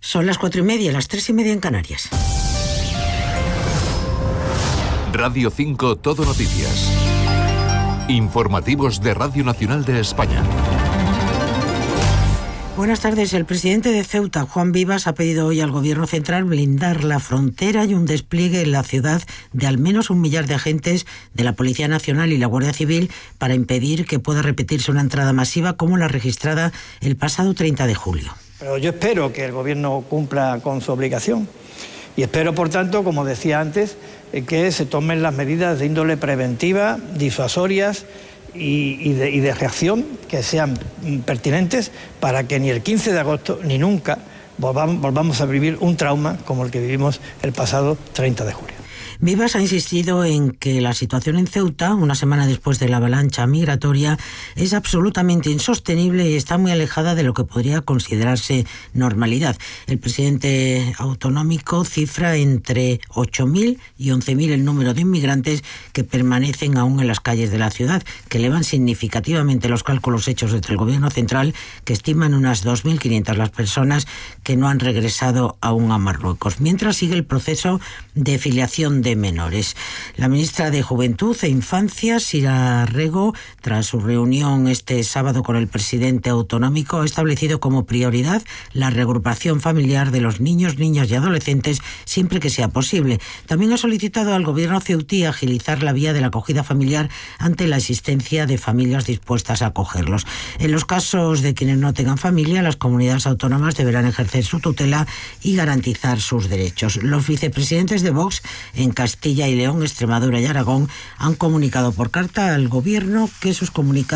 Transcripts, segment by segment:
Son las 4:30, las 3:30 en Canarias. Radio 5 Todo Noticias. Informativos de Radio Nacional de España. Buenas tardes. El presidente de Ceuta, Juan Vivas, ha pedido hoy al Gobierno central blindar la frontera y un despliegue en la ciudad de al menos 1 millar de agentes de la Policía Nacional y la Guardia Civil para impedir que pueda repetirse una entrada masiva como la registrada el pasado 30 de julio. Pero yo espero que el Gobierno cumpla con su obligación y espero, por tanto, como decía antes, que se tomen las medidas de índole preventiva, disuasorias y de reacción que sean pertinentes para que ni el 15 de agosto ni nunca volvamos a vivir un trauma como el que vivimos el pasado 30 de julio. Vivas ha insistido en que la situación en Ceuta, una semana después de la avalancha migratoria, es absolutamente insostenible y está muy alejada de lo que podría considerarse normalidad. El presidente autonómico cifra entre 8.000 y 11.000 el número de inmigrantes que permanecen aún en las calles de la ciudad, que elevan significativamente los cálculos hechos desde el Gobierno central, que estiman unas 2.500 las personas que no han regresado aún a Marruecos. Mientras sigue el proceso de filiación de menores. La ministra de Juventud e Infancia, Sira Rego, tras su reunión este sábado con el presidente autonómico, ha establecido como prioridad la reagrupación familiar de los niños, niñas y adolescentes siempre que sea posible. También ha solicitado al Gobierno ceutí agilizar la vía de la acogida familiar ante la existencia de familias dispuestas a acogerlos. En los casos de quienes no tengan familia, las comunidades autónomas deberán ejercer su tutela y garantizar sus derechos. Los vicepresidentes de Vox en Castilla y León, Extremadura y Aragón han comunicado por carta al Gobierno que sus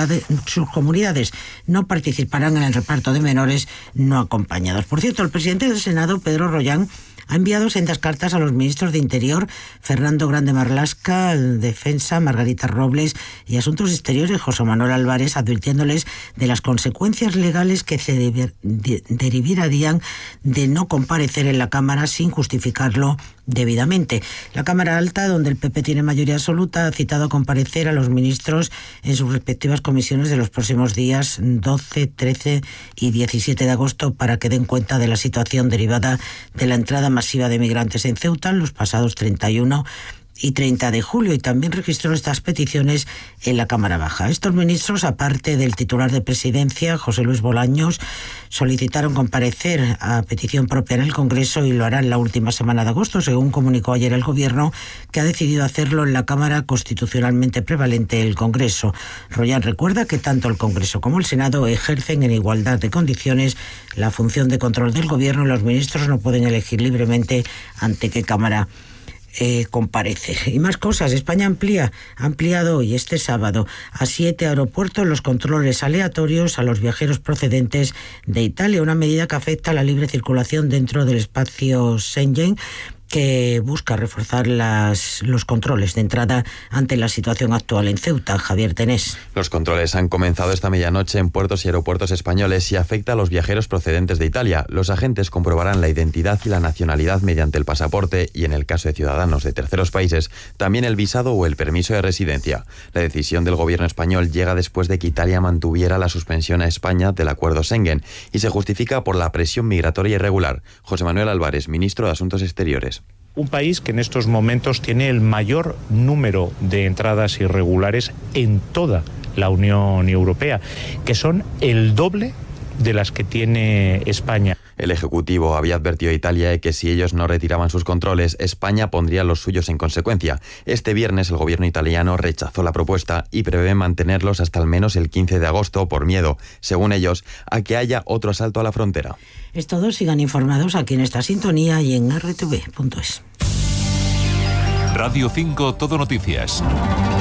comunidades no participarán en el reparto de menores no acompañados. Por cierto, el presidente del Senado, Pedro Rollán, ha enviado sendas cartas a los ministros de Interior, Fernando Grande Marlaska, Defensa, Margarita Robles, y Asuntos Exteriores, José Manuel Álvarez, advirtiéndoles de las consecuencias legales que se derivarían de no comparecer en la Cámara sin justificarlo debidamente. La Cámara Alta, donde el PP tiene mayoría absoluta, ha citado a comparecer a los ministros en sus respectivas comisiones de los próximos días 12, 13 y 17 de agosto para que den cuenta de la situación derivada de la entrada masiva de migrantes en Ceuta los pasados 31 y 30 de julio, y también registró estas peticiones en la Cámara Baja. Estos ministros, aparte del titular de Presidencia, José Luis Bolaños, solicitaron comparecer a petición propia en el Congreso y lo harán la última semana de agosto, según comunicó ayer el Gobierno, que ha decidido hacerlo en la Cámara constitucionalmente prevalente, el Congreso. Rollán recuerda que tanto el Congreso como el Senado ejercen en igualdad de condiciones la función de control del Gobierno y los ministros no pueden elegir libremente ante qué Cámara comparece. Y más cosas. España ha ampliado hoy, este sábado, a 7 aeropuertos los controles aleatorios a los viajeros procedentes de Italia, una medida que afecta a la libre circulación dentro del espacio Schengen, que busca reforzar los controles de entrada ante la situación actual en Ceuta. Javier Tenés. Los controles han comenzado esta medianoche en puertos y aeropuertos españoles y afecta a los viajeros procedentes de Italia. Los agentes comprobarán la identidad y la nacionalidad mediante el pasaporte y, en el caso de ciudadanos de terceros países, también el visado o el permiso de residencia. La decisión del gobierno español llega después de que Italia mantuviera la suspensión a España del acuerdo Schengen y se justifica por la presión migratoria irregular. José Manuel Álvarez, ministro de Asuntos Exteriores. Un país que en estos momentos tiene el mayor número de entradas irregulares en toda la Unión Europea, que son el doble de las que tiene España. El Ejecutivo había advertido a Italia de que si ellos no retiraban sus controles, España pondría los suyos en consecuencia. Este viernes el gobierno italiano rechazó la propuesta y prevé mantenerlos hasta al menos el 15 de agosto por miedo, según ellos, a que haya otro asalto a la frontera. Es todo. Sigan informados aquí en esta sintonía y en rtv.es. Radio 5 Todo Noticias.